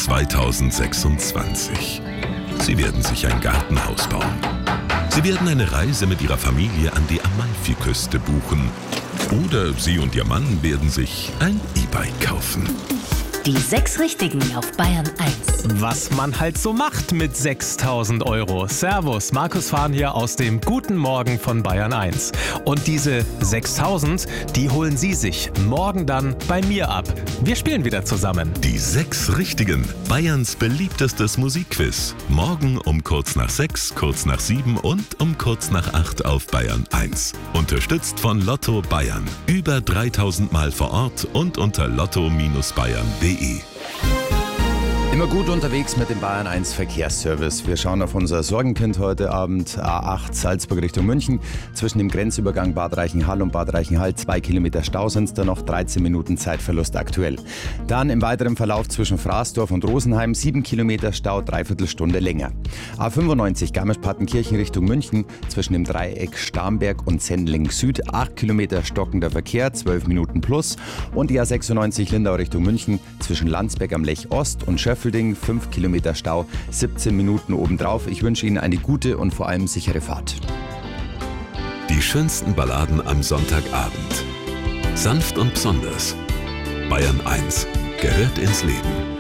2026. Sie werden sich ein Gartenhaus bauen. Sie werden eine Reise mit Ihrer Familie an die Amalfiküste buchen. Oder Sie und Ihr Mann werden sich ein E-Bike kaufen. Die 6 Richtigen auf Bayern 1. Was man halt so macht mit 6.000 Euro. Servus, Markus Fahn hier aus dem Guten Morgen von Bayern 1. Und diese 6.000, die holen Sie sich morgen dann bei mir ab. Wir spielen wieder zusammen. Die 6 Richtigen. Bayerns beliebtestes Musikquiz. Morgen um kurz nach 6, kurz nach 7 und um kurz nach 8 auf Bayern 1. Unterstützt von Lotto Bayern. Über 3.000 Mal vor Ort und unter lotto-bayern.de. Immer gut unterwegs mit dem Bayern 1 Verkehrsservice. Wir schauen auf unser Sorgenkind heute Abend. A8 Salzburg Richtung München. Zwischen dem Grenzübergang Bad Reichenhall und Bad Reichenhall 2 Kilometer Stau sind es da noch, 13 Minuten Zeitverlust aktuell. Dann im weiteren Verlauf zwischen Fraßdorf und Rosenheim 7 Kilometer Stau, dreiviertel Stunde länger. A95 Garmisch-Partenkirchen Richtung München. Zwischen dem Dreieck Starnberg und Sendling Süd 8 Kilometer stockender Verkehr, 12 Minuten plus. Und die A96 Lindau Richtung München. Zwischen Landsberg am Lech Ost und Schöffelding 5 Kilometer Stau, 17 Minuten obendrauf. Ich wünsche Ihnen eine gute und vor allem sichere Fahrt. Die schönsten Balladen am Sonntagabend. Sanft und besonders. Bayern 1 gehört ins Leben.